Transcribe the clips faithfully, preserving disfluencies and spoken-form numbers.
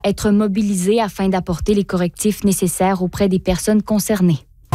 être mobilisés afin d'apporter les correctifs nécessaires auprès des personnes concernées.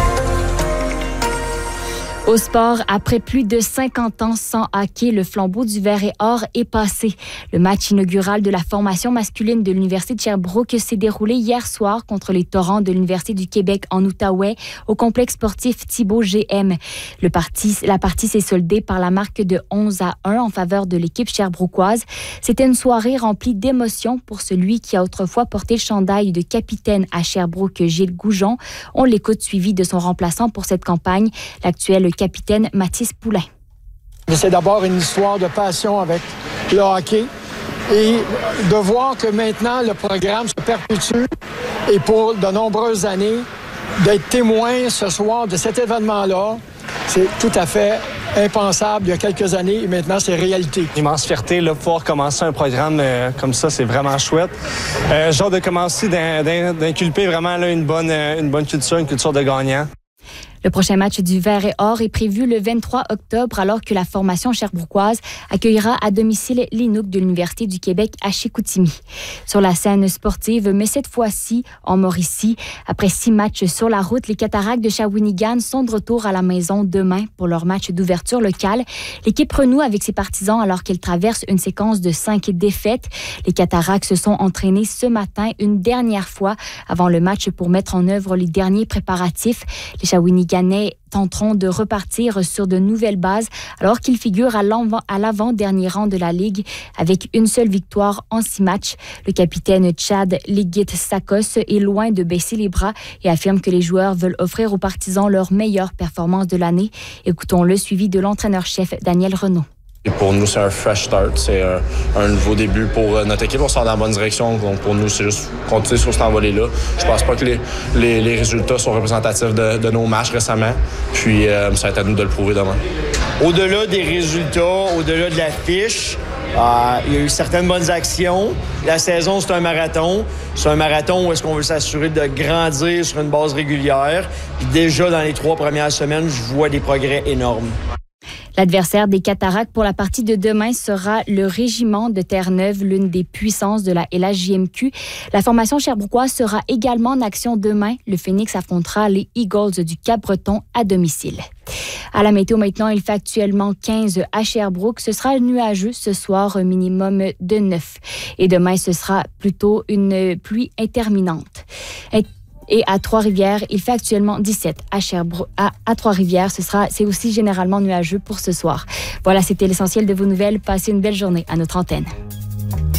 Au sport, après plus de cinquante ans sans hockey, le flambeau du vert et or est passé. Le match inaugural de la formation masculine de l'Université de Sherbrooke s'est déroulé hier soir contre les Torrents de l'Université du Québec en Outaouais au complexe sportif Thibault G M. Le parti, la partie s'est soldée par la marque de onze à un en faveur de l'équipe sherbrookoise. C'était une soirée remplie d'émotions pour celui qui a autrefois porté le chandail de capitaine à Sherbrooke, Gilles Goujon. On l'écoute suivi de son remplaçant pour cette campagne, l'actuel capitaine Mathis Poulain. C'est d'abord une histoire de passion avec le hockey et de voir que maintenant le programme se perpétue et pour de nombreuses années, d'être témoin ce soir de cet événement-là, c'est tout à fait impensable il y a quelques années et maintenant c'est réalité. Immense fierté de pouvoir commencer un programme euh, comme ça, c'est vraiment chouette. Euh, genre de commencer d'inculper vraiment là, une, bonne, une bonne culture, une culture de gagnant. Le prochain match du Vert et Or est prévu le vingt-trois octobre alors que la formation sherbrookoise accueillera à domicile l'Inuk de l'Université du Québec à Chicoutimi. Sur la scène sportive, mais cette fois-ci en Mauricie, après six matchs sur la route, les Cataractes de Shawinigan sont de retour à la maison demain pour leur match d'ouverture locale. L'équipe renoue avec ses partisans alors qu'elle traverse une séquence de cinq défaites. Les Cataractes se sont entraînés ce matin une dernière fois avant le match pour mettre en œuvre les derniers préparatifs. Les Shawinigan tenteront de repartir sur de nouvelles bases alors qu'ils figurent à l'avant-dernier rang de la Ligue avec une seule victoire en six matchs. Le capitaine Chad Liggett-Sakos est loin de baisser les bras et affirme que les joueurs veulent offrir aux partisans leur meilleure performance de l'année. Écoutons le suivi de l'entraîneur-chef Daniel Renaud. Et pour nous, c'est un fresh start, c'est un, un nouveau début pour notre équipe. On sort dans la bonne direction, donc pour nous, c'est juste continuer sur cet envolé-là. Je pense pas que les, les, les résultats sont représentatifs de, de nos matchs récemment, puis euh, ça va être à nous de le prouver demain. Au-delà des résultats, au-delà de la fiche, euh, il y a eu certaines bonnes actions. La saison, c'est un marathon. C'est un marathon où est-ce qu'on veut s'assurer de grandir sur une base régulière. Puis déjà, dans les trois premières semaines, je vois des progrès énormes. L'adversaire des Cataractes pour la partie de demain sera le Régiment de Terre-Neuve, l'une des puissances de la L H J M Q. La formation sherbrookoise sera également en action demain. Le Phoenix affrontera les Eagles du Cap-Breton à domicile. À la météo maintenant, il fait actuellement quinze à Sherbrooke. Ce sera nuageux ce soir, un minimum de neuf. Et demain, ce sera plutôt une pluie interminente. Et à Trois-Rivières, il fait actuellement dix-sept. À Sherbrooke, à, à Trois-Rivières, ce sera, c'est aussi généralement nuageux pour ce soir. Voilà, c'était l'essentiel de vos nouvelles. Passez une belle journée à notre antenne.